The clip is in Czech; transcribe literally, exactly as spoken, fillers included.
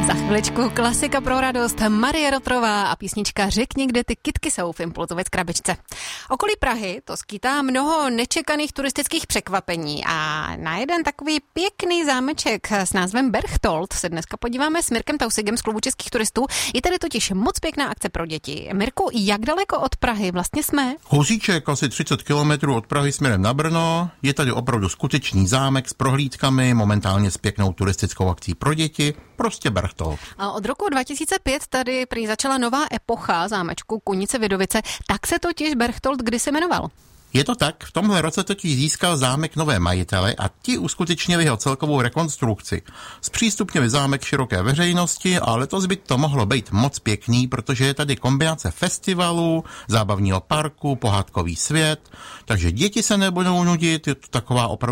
Za chviličku klasika pro radost Marie Rotrová a písnička Řekni, kde ty kytky jsou v Impulzovec krabičce. Okolí Prahy to skýtá mnoho nečekaných turistických překvapení a na jeden takový pěkný zámeček s názvem Berchtold se dneska podíváme s Mirkem Tausigem z Klubu českých turistů. Je tady totiž moc pěkná akce pro děti. Mirku, jak daleko od Prahy vlastně jsme? Kousíček, asi třicet kilometrů od Prahy směrem na Brno. Je tady opravdu skutečný zámek s prohlídkami, momentálně s pěknou turistickou akcí pro děti. Prostě Berchtold. A od roku dva tisíce pět tady prý začala nová epocha zámečku Kunice Vidovice. Tak se totiž Berchtold kdysi jmenoval. Je to tak, v tomhle roce totiž získal zámek nové majitele a ti uskutečnili jeho celkovou rekonstrukci. Zpřístupnili zámek široké veřejnosti a letos by to mohlo být moc pěkný, protože je tady kombinace festivalů, zábavního parku, pohádkový svět, takže děti se nebudou nudit, je to taková opravdu